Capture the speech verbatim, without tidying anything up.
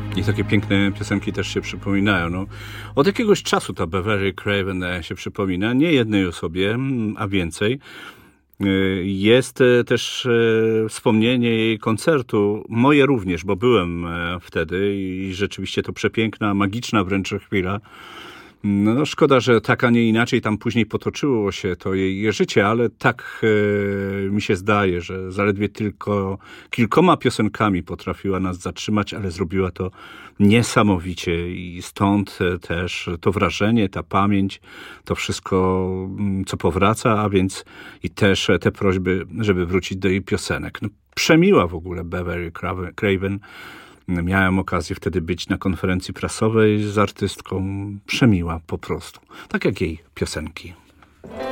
I takie piękne piosenki też się przypominają. No, od jakiegoś czasu ta Beverly Craven się przypomina, nie jednej osobie, a więcej. Jest też wspomnienie jej koncertu, moje również, bo byłem wtedy i rzeczywiście to przepiękna, magiczna wręcz chwila. No szkoda, że tak, a nie inaczej tam później potoczyło się to jej życie, ale tak e, mi się zdaje, że zaledwie tylko kilkoma piosenkami potrafiła nas zatrzymać, ale zrobiła to niesamowicie i stąd też to wrażenie, ta pamięć, to wszystko, co powraca, a więc i też te prośby, żeby wrócić do jej piosenek. No, przemiła w ogóle Beverly Craven. Miałem okazję wtedy być na konferencji prasowej z artystką. Przemiła po prostu. Tak jak jej piosenki.